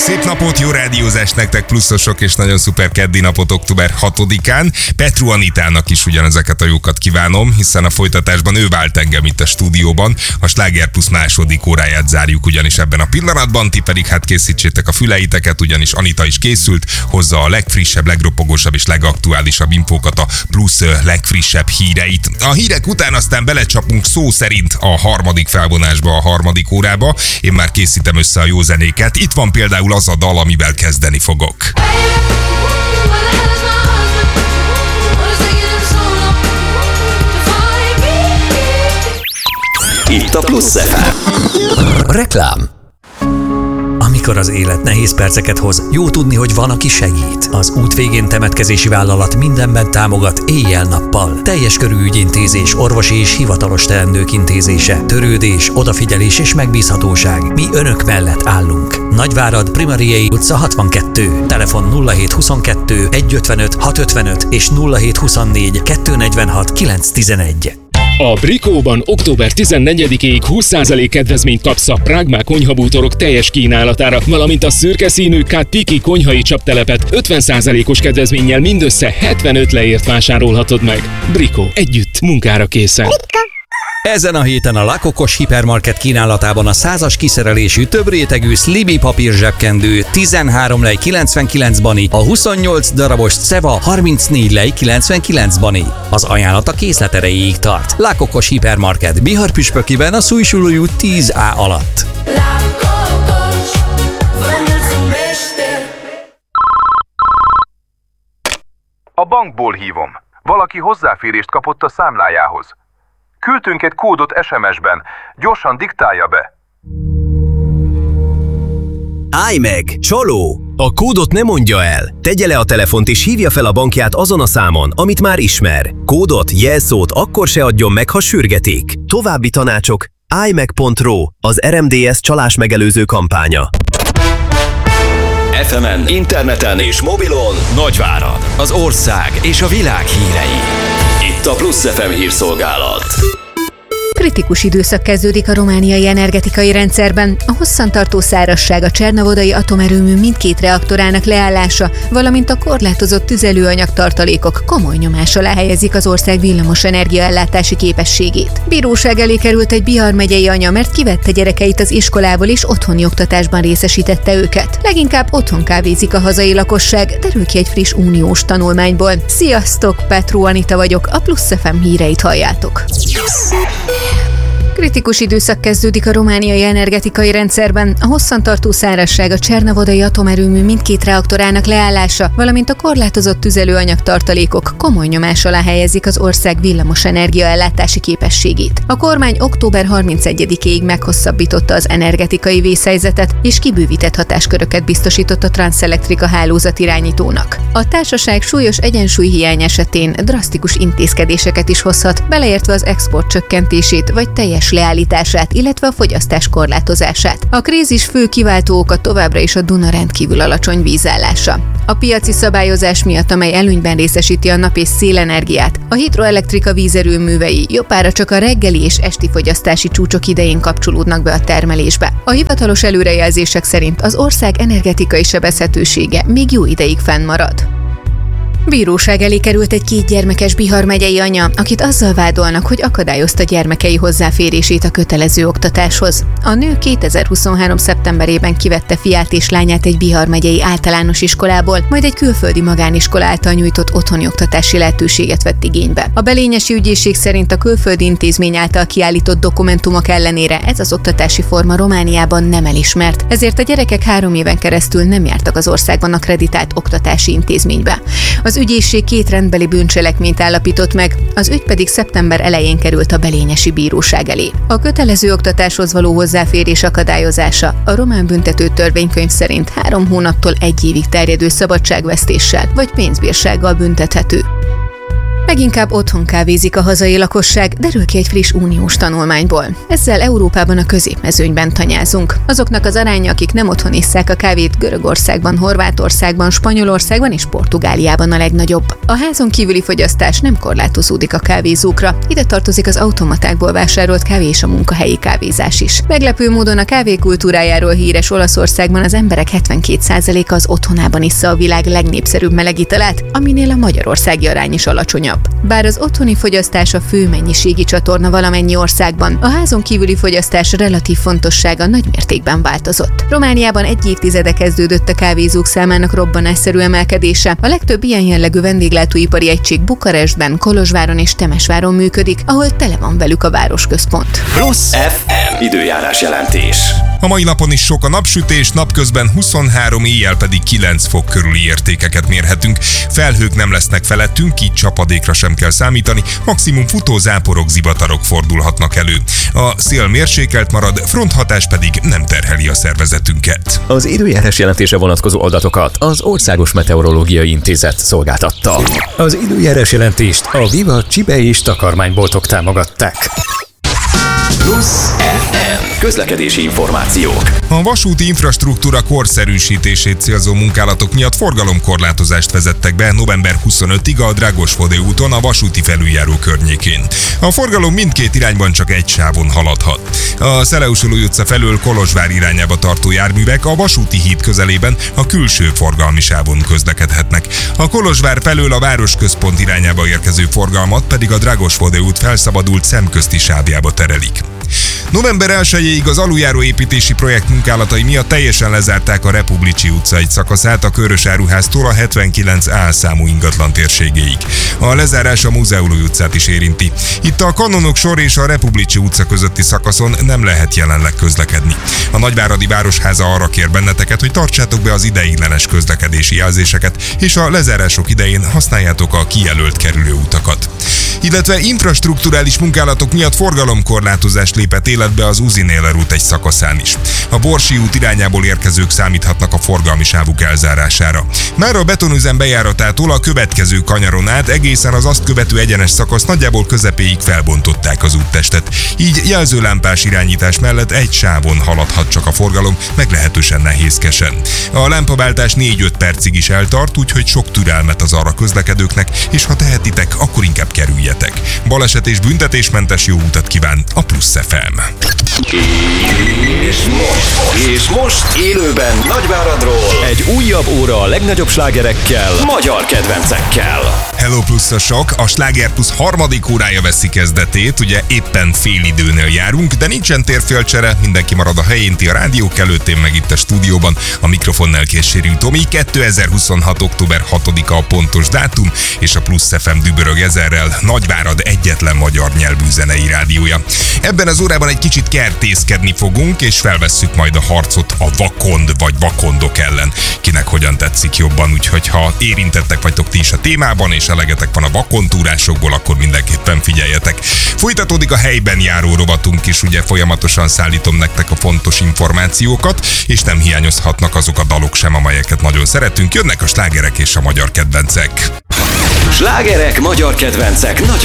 Szép napot, jó rádiózást nektek, pluszosok, és nagyon szuper keddi napot október 6-án. Petru Anitának is ugyanezeket a jókat kívánom, hiszen a folytatásban ő vált engem itt a stúdióban. A Sláger Plusz második óráját zárjuk ugyanis ebben a pillanatban, ti pedig hát készítsétek a füleiteket, ugyanis Anita is készült, hozza a legfrissebb, legropogósabb és legaktuálisabb infókat, a Plusz legfrissebb híreit. A hírek után aztán belecsapunk szó szerint a harmadik felvonásba, a harmadik órába. Én már készítem össze a jó zenéket. Itt van például az a dal, amivel kezdeni fogok. Itt a Plusz FM. Reklám. Amikor az élet nehéz perceket hoz, jó tudni, hogy van, aki segít. Az út végén temetkezési vállalat mindenben támogat éjjel-nappal. Teljes körű ügyintézés, orvosi és hivatalos teendők intézése, törődés, odafigyelés és megbízhatóság. Mi önök mellett állunk. Nagyvárad, Primariei utca 62. Telefon 0722 155 655 és 0724 246 911. A Brikóban október 14-ig 20% kedvezményt kapsz a Pragma konyhabútorok teljes kínálatára, valamint a szürke színű Katiki konyhai csaptelepet 50%-os kedvezménnyel mindössze 75 leért vásárolhatod meg. Brikó, együtt, munkára készen. Ezen a héten a Lakokos Hipermarket kínálatában a 100-as kiszerelésű több rétegű Sliby papír zsebkendő 13 lej 99 bani, a 28 darabos Ceva 34 lej 99 bani. Az ajánlat a készlet erejéig tart. Lakokos Hipermarket Bihar-Püspökiben a Szújsulói út 10A alatt. A bankból hívom. Valaki hozzáférést kapott a számlájához. Küldtünk egy kódot SMS-ben. Gyorsan diktálja be. Állj meg! Csaló! A kódot ne mondja el. Tegye le a telefont és hívja fel a bankját azon a számon, amit már ismer. Kódot, jelszót akkor se adjon meg, ha sürgetik. További tanácsok: állj-meg.ro, az RMDS csalás megelőző kampánya. FM-en, interneten és mobilon Nagyvárad, az ország és a világ hírei. Itt a Plusz FM hírszolgálat. Kritikus időszak kezdődik a romániai energetikai rendszerben. A hosszantartó szárazság, a Csernavodai atomerőmű mindkét reaktorának leállása, valamint a korlátozott tüzelőanyag tartalékok komoly nyomás alá helyezik az ország villamos energiaellátási képességét. Bíróság elé került egy Bihar megyei anya, mert kivette gyerekeit az iskolából és otthoni oktatásban részesítette őket. Leginkább otthon kávézik a hazai lakosság, derül ki egy friss uniós tanulmányból. Sziasztok, Petru Anita vagyok, a Plusz FM híreit halljátok. Kritikus időszak kezdődik a romániai energetikai rendszerben. A hosszantartó szárazság, a Csernavodai atomerőmű mindkét reaktorának leállása, valamint a korlátozott tüzelőanyag tartalékok komoly nyomás alá helyezik az ország villamos energiaellátási képességét. A kormány október 31-ig meghosszabbította az energetikai vészhelyzetet, és kibővített hatásköröket biztosított a Transelectrica hálózatirányítónak. A társaság súlyos egyensúlyhiány esetén drasztikus intézkedéseket is hozhat, beleértve az export csökkentését vagy teljes leállítását, illetve a fogyasztás korlátozását. A krízis fő kiváltó oka továbbra is a Duna rendkívül alacsony vízállása. A piaci szabályozás miatt, amely előnyben részesíti a nap- és szélenergiát, a hidroelektrika vízerőművei jobbára csak a reggeli és esti fogyasztási csúcsok idején kapcsolódnak be a termelésbe. A hivatalos előrejelzések szerint az ország energetikai sebezhetősége még jó ideig fennmarad. Bíróság elé került egy 2 gyermekes Bihar megyei anya, akit azzal vádolnak, hogy akadályozta gyermekei hozzáférését a kötelező oktatáshoz. A nő 2023. szeptemberében kivette fiát és lányát egy Bihar megyei általános iskolából, majd egy külföldi magániskola által nyújtott otthoni oktatási lehetőséget vett igénybe. A belényesi ügyészség szerint a külföldi intézmény által kiállított dokumentumok ellenére ez az oktatási forma Romániában nem elismert, ezért a gyerekek 3 éven keresztül nem jártak az országban akkreditált oktatási intézménybe. Az ügyészség 2 rendbeli bűncselekményt állapított meg, az ügy pedig szeptember elején került a belényesi bíróság elé. A kötelező oktatáshoz való hozzáférés akadályozása a román büntető törvénykönyv szerint 3 hónaptól 1 évig terjedő szabadságvesztéssel vagy pénzbírsággal büntethető. Leginkább otthon kávézik a hazai lakosság, derül ki egy friss uniós tanulmányból. Ezzel Európában a középmezőnyben tanyázunk. Azoknak az aránya, akik nem otthon isszák a kávét, Görögországban, Horvátországban, Spanyolországban és Portugáliában a legnagyobb. A házon kívüli fogyasztás nem korlátozódik a kávézókra. Ide tartozik az automatákból vásárolt kávé és a munkahelyi kávézás is. Meglepő módon a kávé kultúrájáról híres Olaszországban az emberek 72%-a az otthonában issza a világ legnépszerűbb melegítalát, aminél a magyarországi arány is alacsonyabb. Bár az otthoni fogyasztás a fő mennyiségi csatorna valamennyi országban, a házon kívüli fogyasztás relatív fontossága nagy mértékben változott. Romániában egy évtizede kezdődött a kávézók számának robbanásszerű emelkedése. A legtöbb ilyen jellegű vendéglátóipari egység Bukarestben, Kolozsváron és Temesváron működik, ahol tele van velük a városközpont. Plusz FM időjárás jelentés. A mai napon is sok a napsütés, napközben 23, éjjel pedig 9 fok körüli értékeket mérhetünk. Felhők nem lesznek felettünk, így csapadékra sem kell számítani, maximum futózáporok, zivatarok fordulhatnak elő. A szél mérsékelt marad, fronthatás pedig nem terheli a szervezetünket. Az időjárás jelentése vonatkozó adatokat az Országos Meteorológiai Intézet szolgáltatta. Az időjárás jelentést a Viva Csibe és takarmányboltok támogatták. Plusz FM közlekedési információk. A vasúti infrastruktúra korszerűsítését célzó munkálatok miatt forgalomkorlátozást vezettek be november 25-ig a Dragosvode úton a vasúti felüljáró környékén. A forgalom mindkét irányban csak egy sávon haladhat. A Szeleusulói utca felől Kolozsvár irányába tartó járművek a vasúti híd közelében a külső forgalmi sávon közlekedhetnek. A Kolozsvár felől a városközpont irányába érkező forgalmat pedig a Dragosvode út felszabadult szemközti sávjába terelik. November 1-ig az aluljáró építési projekt munkálatai miatt teljesen lezárták a Republicsi utca egy szakaszát a Körös áruháztól a 79A számú ingatlan térségéig. A lezárás a Múzeolói utcát is érinti. Itt a Kanonok sor és a Republicsi utca közötti szakaszon nem lehet jelenleg közlekedni. A Nagyváradi Városháza arra kér benneteket, hogy tartsátok be az ideiglenes közlekedési jelzéseket, és a lezárások idején használjátok a kijelölt kerülőutakat. Illetve infrastrukturális munkálatok miatt forgalomkorlátozás lépett életbe az Uzinéler út egy szakaszán is. A Borsi út irányából érkezők számíthatnak a forgalmi sávuk elzárására. Már a betonüzem bejáratától a következő kanyaron át egészen az azt követő egyenes szakasz nagyjából közepéig felbontották az úttestet. Így jelzőlámpás irányítás mellett egy sávon haladhat csak a forgalom, meglehetősen nehézkesen. A lámpaváltás 4-5 percig is eltart, úgyhogy sok türelmet az arra közlekedőknek, és ha tehetitek, akkor inkább kerüljetek. Baleset és büntetésmentes jó utat kíván a Plusz FM. És most élőben Nagyváradról egy újabb óra a legnagyobb slágerekkel, magyar kedvencekkel. Hello pluszosok, a Sláger Plusz harmadik órája veszi kezdetét, ugye éppen félidőnél járunk, de nincsen térfélcsere, mindenki marad a helyén, ti a rádiók előtt, én meg itt a stúdióban, a mikrofonnál Készsérű Tomi. 2026. október 6-a a pontos dátum, és a Plusz FM dübörög ezerrel, Nagyvárad egyetlen magyar nyelvű zenei rádiója. Ebben az órában egy kicsit kertészkedni fogunk, és felvesszük majd a harcot a vakond vagy vakondok ellen. Kinek hogyan tetszik jobban, úgyhogy ha érintettek vagytok ti is a témában, és elegetek van a vakontúrásokból, akkor mindenképpen figyeljetek. Folytatódik a helyben járó rovatunk is, ugye folyamatosan szállítom nektek a fontos információkat, és nem hiányozhatnak azok a dalok sem, amelyeket nagyon szeretünk. Jönnek a slágerek és a magyar kedvencek. Slágerek, magyar kedvencek,